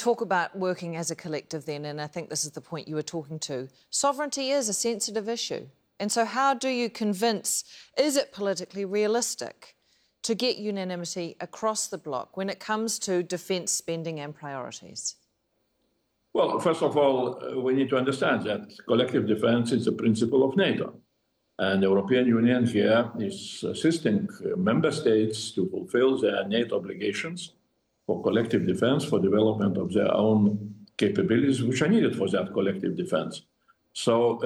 talk about working as a collective then, and I think this is the point you were talking to. Sovereignty is a sensitive issue. And so how do you convince, is it politically realistic to get unanimity across the bloc when it comes to defence spending and priorities? Well, first of all, we need to understand that collective defence is a principle of NATO. And the European Union here is assisting member states to fulfill their NATO obligations for collective defence, for development of their own capabilities, which are needed for that collective defence. So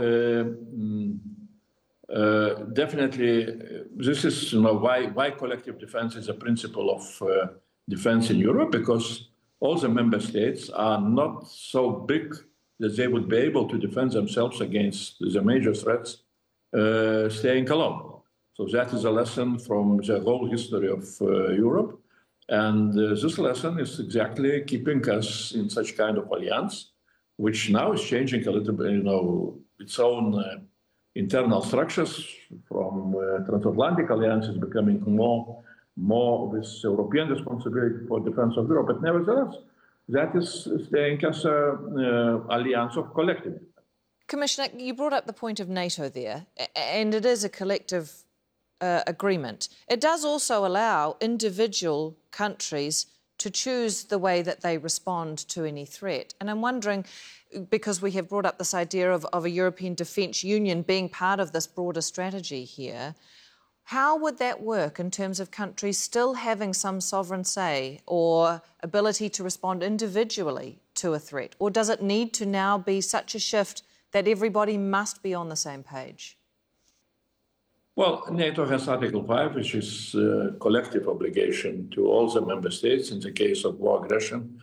definitely, this is why collective defence is a principle of defence in Europe, because all the member states are not so big that they would be able to defend themselves against the major threats staying alone. So that is a lesson from the whole history of Europe. And this lesson is exactly keeping us in such kind of alliance, which now is changing a little bit, its own internal structures from transatlantic alliances becoming more with European responsibility for defense of Europe. But nevertheless, that is staying as an alliance of collective defense. Commissioner, you brought up the point of NATO there, and it is a collective agreement. It does also allow individual countries to choose the way that they respond to any threat. And I'm wondering, because we have brought up this idea of a European Defence Union being part of this broader strategy here, how would that work in terms of countries still having some sovereign say or ability to respond individually to a threat? Or does it need to now be such a shift that everybody must be on the same page? Well, NATO has Article 5, which is a collective obligation to all the member states in the case of war aggression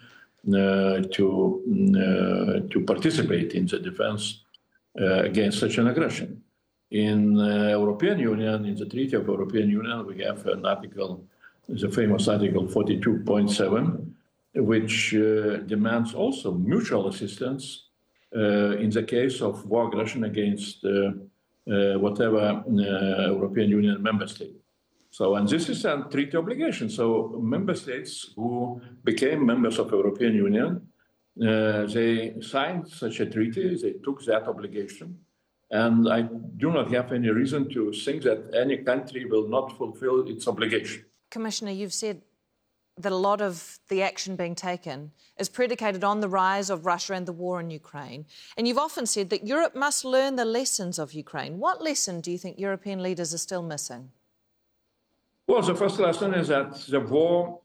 to participate in the defense against such an aggression. In European Union, in the Treaty of European Union, we have an article, the famous Article 42.7, which demands also mutual assistance in the case of war aggression against whatever European Union member state. So, and this is a treaty obligation. So member states who became members of European Union, they signed such a treaty, they took that obligation. And I do not have any reason to think that any country will not fulfill its obligation. Commissioner, you've said that a lot of the action being taken is predicated on the rise of Russia and the war in Ukraine. And you've often said that Europe must learn the lessons of Ukraine. What lesson do you think European leaders are still missing? Well, the first lesson is that the war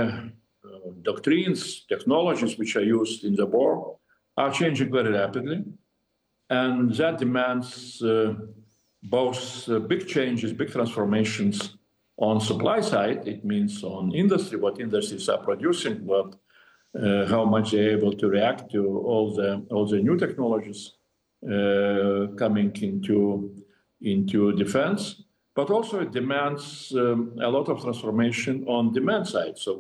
doctrines, technologies which are used in the war are changing very rapidly. And that demands both big changes, big transformations on supply side. It means on industry, what industries are producing, how much they're able to react to all the new technologies coming into defense. But also it demands a lot of transformation on demand side. So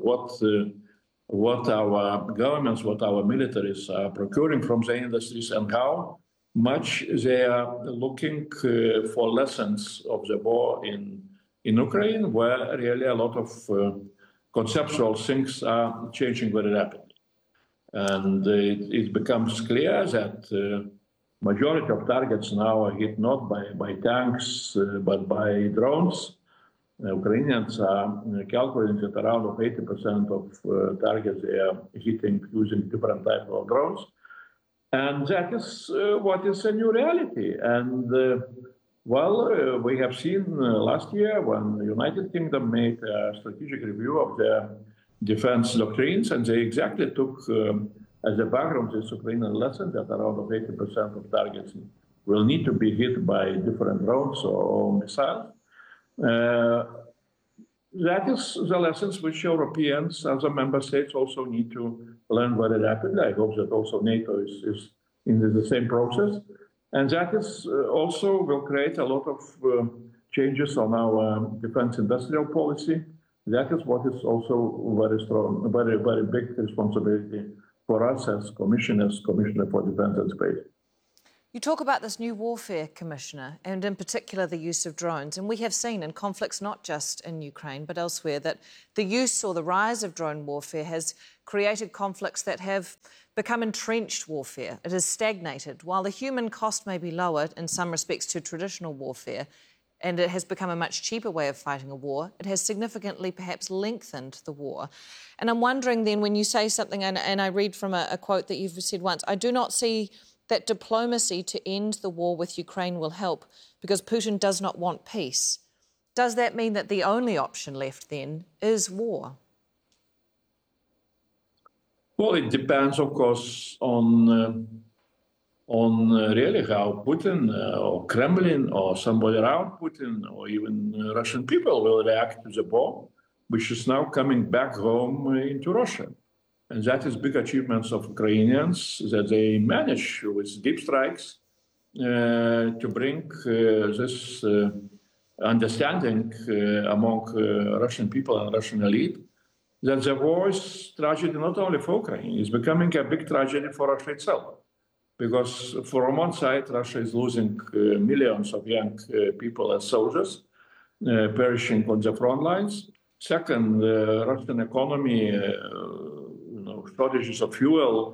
what our governments, what our militaries are procuring from the industries and how much they are looking for lessons of the war in Ukraine, where really a lot of conceptual things are changing very rapidly. And it becomes clear that majority of targets now are hit not by tanks, but by drones. Ukrainians are calculating that around 80% of targets they are hitting using different types of drones. And that is what is a new reality. And we have seen last year when the United Kingdom made a strategic review of their defense doctrines, and they exactly took as a background this Ukrainian lesson that around 80% of targets will need to be hit by different drones or missiles. That is the lessons which Europeans, as a member states, also need to learn very rapidly. I hope that also NATO is in the same process. And that is also will create a lot of changes on our defense industrial policy. That is what is also very strong, very, very big responsibility for us as Commissioner for Defense and Space. You talk about this new warfare, Commissioner, and in particular the use of drones. And we have seen in conflicts not just in Ukraine but elsewhere that the use or the rise of drone warfare has created conflicts that have become entrenched warfare. It has stagnated. While the human cost may be lower in some respects to traditional warfare, and it has become a much cheaper way of fighting a war, it has significantly perhaps lengthened the war. And I'm wondering then, when you say something, and I read from a quote that you've said once, I do not see that diplomacy to end the war with Ukraine will help because Putin does not want peace. Does that mean that the only option left then is war? Well, it depends, of course, on really how Putin or Kremlin or somebody around Putin or even Russian people will react to the war, which is now coming back home into Russia. And that is big achievements of Ukrainians that they manage with deep strikes to bring this understanding among Russian people and Russian elite that the war is tragedy not only for Ukraine, it's becoming a big tragedy for Russia itself. Because from one side, Russia is losing millions of young people as soldiers, perishing on the front lines. Second, Russian economy, shortages of fuel,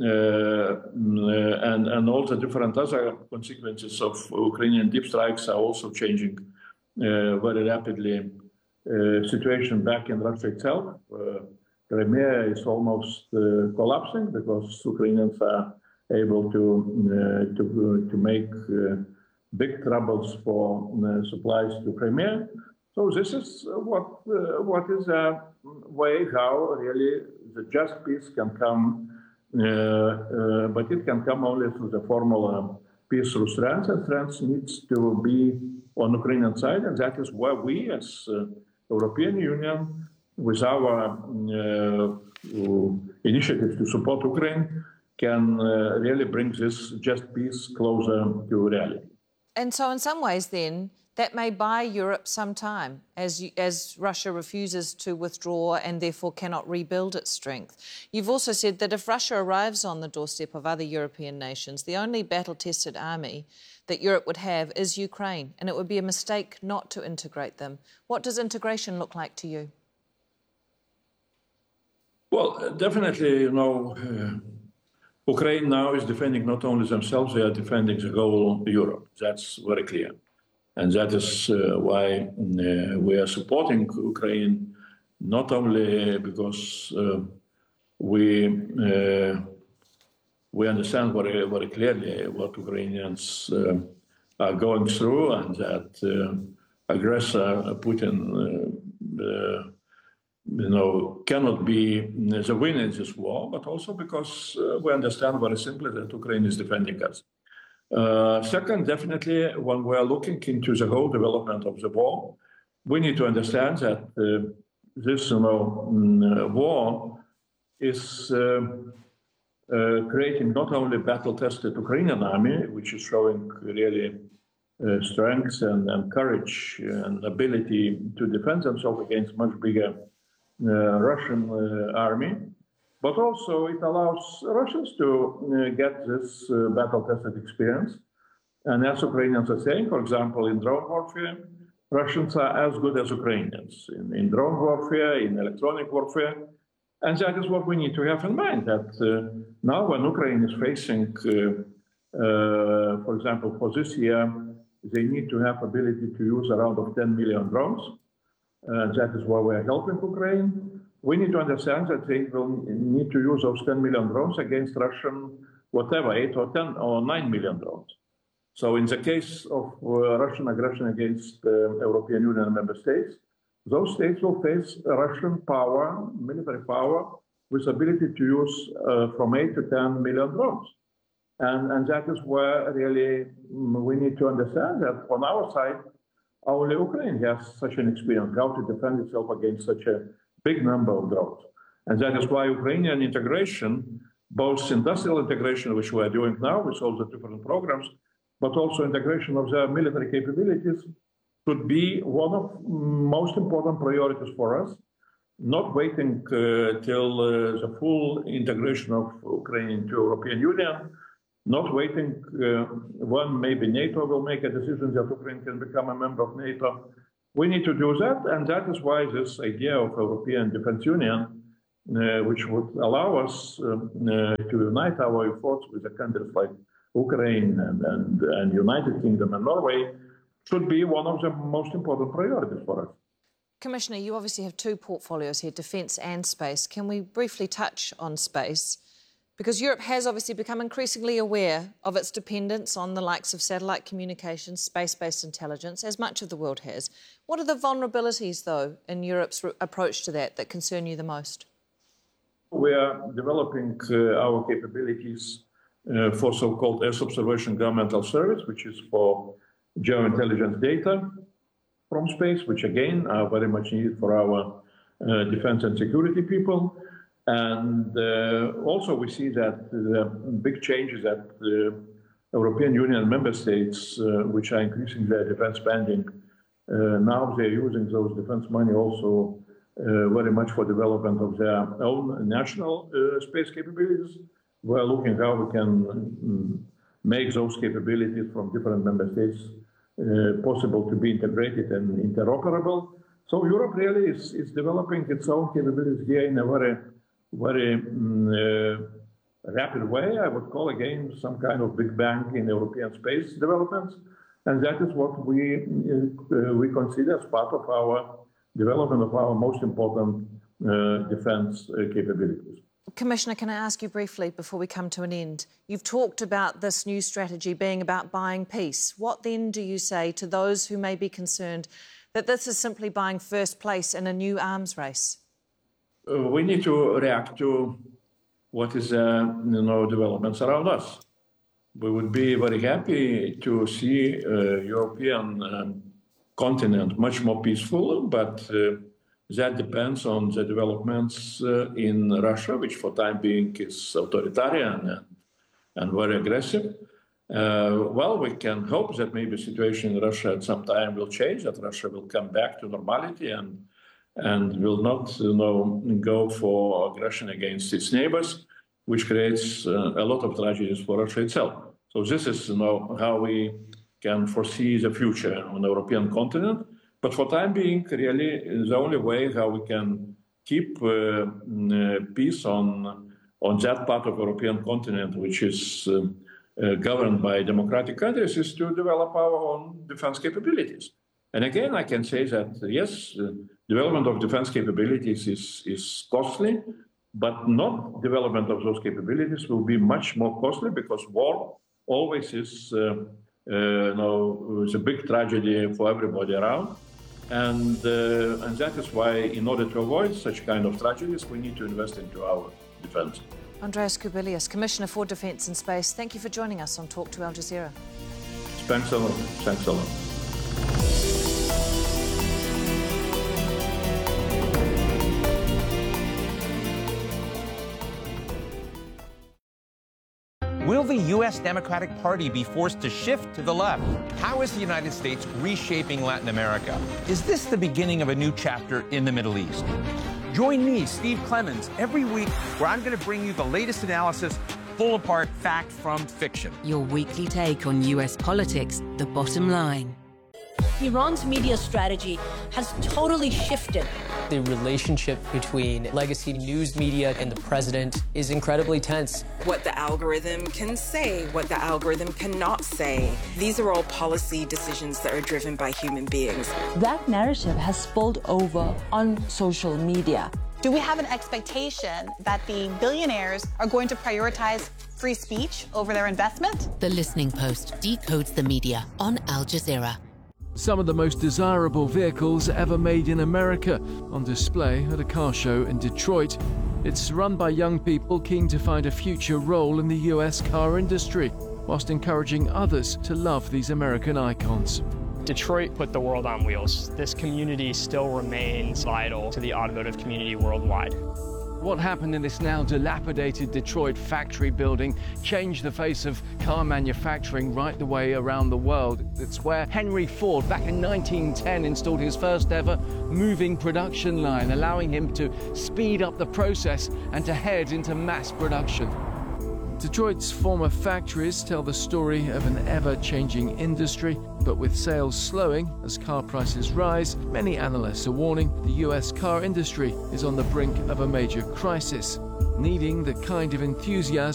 and all the different other consequences of Ukrainian deep strikes are also changing very rapidly. Situation back in Russia itself, Crimea is almost collapsing because Ukrainians are able to make big troubles for supplies to Crimea. So this is what is a way how really the just peace can come, but it can come only through the formula peace through strength, and strength needs to be on Ukrainian side, and that is where we as European Union, with our initiatives to support Ukraine, can really bring this just peace closer to reality. And so in some ways then, that may buy Europe some time as Russia refuses to withdraw and therefore cannot rebuild its strength. You've also said that if Russia arrives on the doorstep of other European nations, the only battle-tested army that Europe would have is Ukraine, and it would be a mistake not to integrate them. What does integration look like to you? Well, definitely, Ukraine now is defending not only themselves, they are defending the whole Europe. That's very clear. And that is why we are supporting Ukraine, not only because we understand very, very clearly what Ukrainians are going through, and that aggressor Putin, cannot be the winner in this war, but also because we understand very simply that Ukraine is defending us. Second, definitely, when we are looking into the whole development of the war, we need to understand that this war is creating not only battle-tested Ukrainian army, which is showing really strength and courage and ability to defend themselves against much bigger Russian army, but also it allows Russians to get this battle-tested experience. And as Ukrainians are saying, for example, in drone warfare, Russians are as good as Ukrainians in drone warfare, in electronic warfare. And that is what we need to have in mind, that now when Ukraine is facing, for example, for this year, they need to have ability to use around 10 million drones. That is why we are helping Ukraine. We need to understand that they will need to use those 10 million drones against Russian, whatever, 8 or 10 or 9 million drones. So in the case of Russian aggression against European Union member states, those states will face Russian power, military power, with ability to use from 8 to 10 million drones. And that is where really we need to understand that on our side, only Ukraine has such an experience, how to defend itself against such a big number of drones. And that is why Ukrainian integration, both industrial integration, which we are doing now with all the different programs, but also integration of their military capabilities, could be one of most important priorities for us, not waiting till the full integration of Ukraine into European Union, not waiting when maybe NATO will make a decision that Ukraine can become a member of NATO. We need to do that, and that is why this idea of European Defence Union which would allow us to unite our efforts with the countries like Ukraine and United Kingdom and Norway, should be one of the most important priorities for us. Commissioner, you obviously have two portfolios here, defence and space. Can we briefly touch on space? Because Europe has obviously become increasingly aware of its dependence on the likes of satellite communications, space-based intelligence, as much of the world has. What are the vulnerabilities, though, in Europe's approach to that concern you the most? We are developing our capabilities for so-called Earth Observation Governmental Service, which is for geointelligence data from space, which again are very much needed for our defense and security people. And also we see that the big changes that the European Union member states, which are increasing their defense spending, now they're using those defense money also very much for development of their own national space capabilities. We're looking how we can make those capabilities from different member states possible to be integrated and interoperable. So Europe really is developing its own capabilities here in a very rapid way. I would call again some kind of big bang in European space developments, and that is what we consider as part of our development of our most important defense capabilities. Commissioner, can I ask you briefly before we come to an end? You've talked about this new strategy being about buying peace. What then do you say to those who may be concerned that this is simply buying first place in a new arms race? We need to react to what is developments around us. We would be very happy to see European continent much more peaceful, but that depends on the developments in Russia, which for time being is authoritarian and very aggressive. Well, we can hope that maybe the situation in Russia at some time will change, that Russia will come back to normality and will not go for aggression against its neighbors, which creates a lot of tragedies for Russia itself. So this is how we can foresee the future on the European continent. But for time being, really, the only way how we can keep peace on that part of the European continent, which is governed by democratic countries, is to develop our own defense capabilities. And again, I can say that, yes, development of defense capabilities is costly, but not development of those capabilities will be much more costly, because war always is a big tragedy for everybody around. And that is why, in order to avoid such kind of tragedies, we need to invest into our defense. Andreas Kubilius, Commissioner for Defence and Space, thank you for joining us on Talk to Al Jazeera. Thanks a lot. Thanks a lot. Will the U.S. Democratic Party be forced to shift to the left? How is the United States reshaping Latin America? Is this the beginning of a new chapter in the Middle East? Join me, Steve Clemons, every week where I'm going to bring you the latest analysis, pull apart fact from fiction. Your weekly take on U.S. politics, The Bottom Line. Iran's media strategy has totally shifted. The relationship between legacy news media and the president is incredibly tense. What the algorithm can say, what the algorithm cannot say. These are all policy decisions that are driven by human beings. That narrative has spilled over on social media. Do we have an expectation that the billionaires are going to prioritize free speech over their investment? The Listening Post decodes the media on Al Jazeera. Some of the most desirable vehicles ever made in America on display at a car show in Detroit. It's run by young people keen to find a future role in the US car industry, whilst encouraging others to love these American icons. Detroit put the world on wheels. This community still remains vital to the automotive community worldwide. What happened in this now dilapidated Detroit factory building changed the face of car manufacturing right the way around the world. It's where Henry Ford, back in 1910, installed his first ever moving production line, allowing him to speed up the process and to head into mass production. Detroit's former factories tell the story of an ever-changing industry, but with sales slowing as car prices rise, many analysts are warning the US car industry is on the brink of a major crisis, needing the kind of enthusiasm